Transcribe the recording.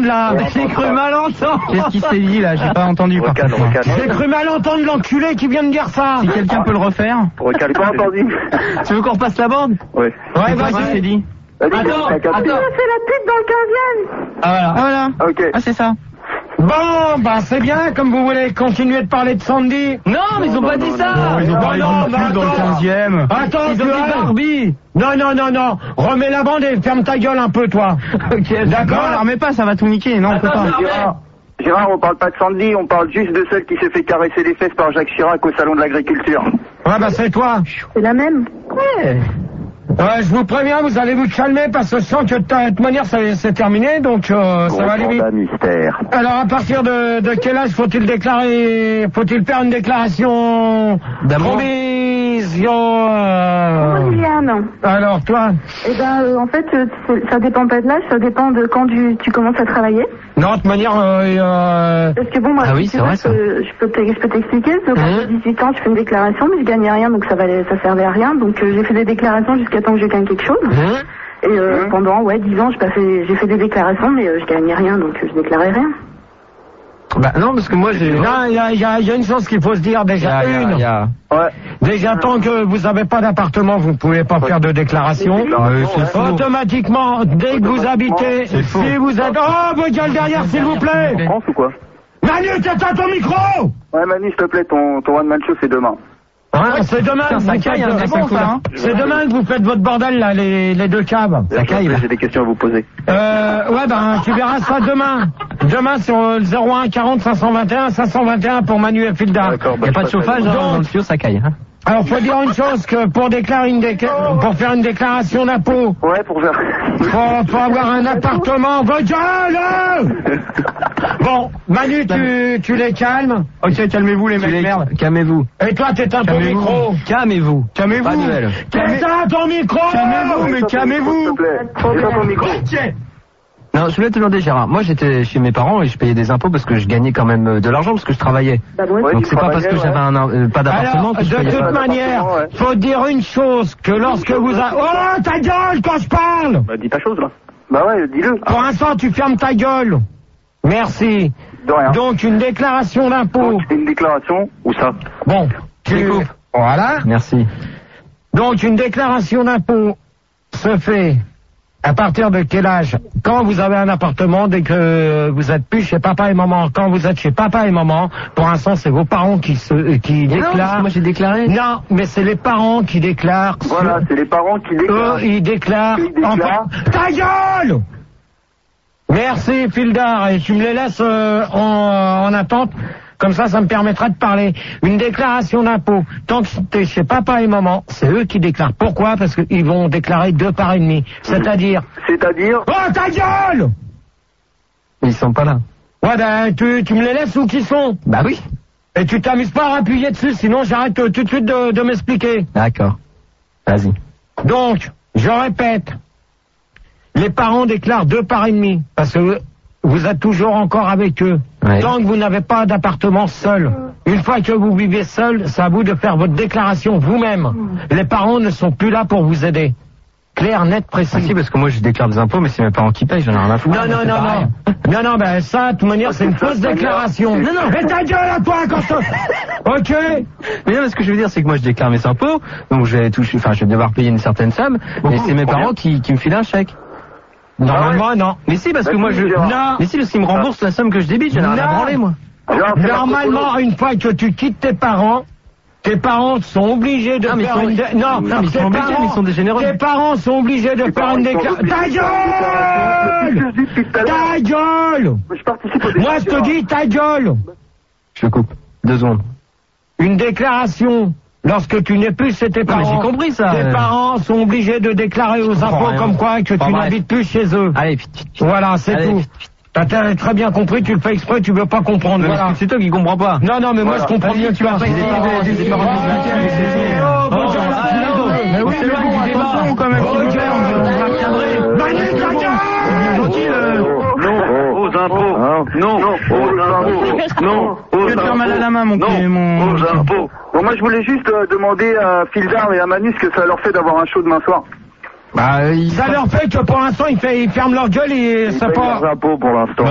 entendre là. J'ai cru mal entendre. Qu'est-ce qui s'est dit là? J'ai pas entendu. J'ai cru mal entendre l'enculé qui vient de dire ça. Si quelqu'un peut le refaire. Recalme pas entendu. Tu veux qu'on repasse la bande? Oui. Ouais, vas-y, c'est dit. Attends. C'est la pute dans le 15e. Ah voilà. Ok. Ah c'est ça. Bon, bah c'est bien, comme vous voulez continuer de parler de Sandy. Non, mais ils ont pas dit ça. Non, ils ont parlé de dans le 15e. Attends, ils ont dit Barbie. Non. Remets la bande et ferme ta gueule un peu, toi. Ok, d'accord. Non, remets pas, ça va tout niquer. Non, on peut pas. Gérard, on parle pas de Sandy, on parle juste de celle qui s'est fait caresser les fesses par Jacques Chirac au salon de l'agriculture. Ouais, bah c'est toi. C'est la même. Ouais. Ouais, je vous préviens, vous allez vous calmer parce que je sens que de toute manière c'est terminé, donc ça va aller vite. Mystère. Alors à partir de quel âge faut-il faire une déclaration d'amour? Liliane. Alors toi? Eh ben en fait ça dépend pas de l'âge, ça dépend de quand tu commences à travailler. Non, de toute manière parce que bon moi oui, c'est vrai, je peux t'expliquer, quand j'ai 18 ans je fais une déclaration mais je gagnais rien donc ça servait à rien, donc j'ai fait des déclarations jusqu'à temps que je gagne quelque chose. Et pendant 10 ans j'ai fait des déclarations mais je gagnais rien donc je déclarais rien. Bah non, parce que moi j'ai... Non, il y a une chose qu'il faut se dire déjà. Ouais. Déjà, tant que vous n'avez pas d'appartement, vous ne pouvez pas faire de déclaration. Automatiquement, dès que vous habitez, si vous êtes... Oh, vos gueules derrière, s'il vous plaît. En France ou quoi? Manu, t'éteins ton micro. Ouais, Manu, s'il te plaît, ton one-man show, c'est demain. C'est demain que vous faites, c'est demain que vous faites votre bordel là, les deux caves. J'ai des questions à vous poser. Ouais, ben tu verras ça demain. Demain sur le 01 40 521 pour Manu et Filda. Il n'y a pas de chauffage dans le tuyau, ça caille. Hein. Alors faut dire une chose, que pour faire une déclaration d'impôt. Ouais, pour faire. Faut avoir un appartement. Bon, Manu, tu les calmes. Ok, calmez-vous les mecs, merde. Calmez-vous. Et toi, t'éteins ton micro. Calmez-vous. Calmez-vous. T'éteins ton micro. Calmez-vous, mais calmez-vous. S'il te plaît, éteins ton micro. Non, je voulais te demander, Gérard. Moi, j'étais chez mes parents et je payais des impôts parce que je gagnais quand même de l'argent parce que je travaillais. Donc c'est pas parce que j'avais pas d'appartement que je payais pas. De toute manière, faut dire une chose, que lorsque vous avez... Oh, ta gueule quand je parle. Bah, dis ta chose, là. Bah ouais, dis-le. Pour l'instant, tu fermes ta gueule. Merci. De rien. Donc, une déclaration d'impôt. Une déclaration, où ça? Bon, tu découpes. Voilà. Merci. Donc, une déclaration d'impôt se fait... À partir de quel âge? Quand vous avez un appartement, dès que vous êtes plus chez papa et maman. Quand vous êtes chez papa et maman, pour l'instant, c'est vos parents qui déclarent. Non, moi j'ai déclaré. Non, mais c'est les parents qui déclarent. Voilà, c'est les parents qui déclarent. Eux, ils déclarent. Ta gueule! Merci, Fildar, et tu me les laisses en attente. Comme ça me permettra de parler. Une déclaration d'impôt. Tant que t'es chez papa et maman, c'est eux qui déclarent. Pourquoi? Parce qu'ils vont déclarer 2 par et demi. C'est-à-dire... Oh, ta gueule! Ils sont pas là. Ouais, ben, tu me les laisses où qu'ils sont? Bah oui. Et tu t'amuses pas à appuyer dessus, sinon j'arrête tout de suite de m'expliquer. D'accord. Vas-y. Donc, je répète. Les parents déclarent 2 par et demi. Parce que... Vous êtes toujours encore avec eux. Ouais. Tant que vous n'avez pas d'appartement seul. Une fois que vous vivez seul, c'est à vous de faire votre déclaration vous-même. Les parents ne sont plus là pour vous aider. Clair, net, précis. Ah si, parce que moi je déclare des impôts, mais c'est mes parents qui payent, j'en ai rien à foutre. Non, ben ça, de toute manière, c'est une fausse déclaration. Non, mais ta gueule à toi quand je... Ok. Mais non, ce que je veux dire, c'est que moi je déclare mes impôts, donc je vais devoir payer une certaine somme, et c'est mes parents qui me filent un chèque. Normalement, non. Mais si, parce que moi je... Non. Mais si, parce qu'ils me remboursent la somme que je débite, j'en ai rien à branler, moi. Normalement, une fois que tu quittes tes parents sont obligés de faire une... Non, mais ils sont obligés, mais ils sont des généreux. Tes parents sont obligés de faire une déclaration... Ta gueule! Moi, je te dis ta gueule! Je coupe. 2 secondes. Une déclaration... Lorsque tu n'es plus chez tes parents, j'ai compris ça. Tes parents sont obligés de déclarer aux impôts comme quoi que tu n'habites plus chez eux. Allez, voilà, c'est tout. T'as très bien compris, tu le fais exprès, tu veux pas comprendre. Voilà. C'est toi qui comprends pas. Non, mais moi je comprends mieux que toi. Mais oui, c'est bon, attention quand même. Aux impôts. Non, aux impôts. Non, aux impôts. Faire mal à la main, mon aux impôts. Bon, moi je voulais juste demander à Fildar et à Manu ce que ça leur fait d'avoir un show demain soir. Bah, ça leur fait que pour l'instant ils ferment leur gueule et ça pas... Ils payent leurs impôts pour l'instant.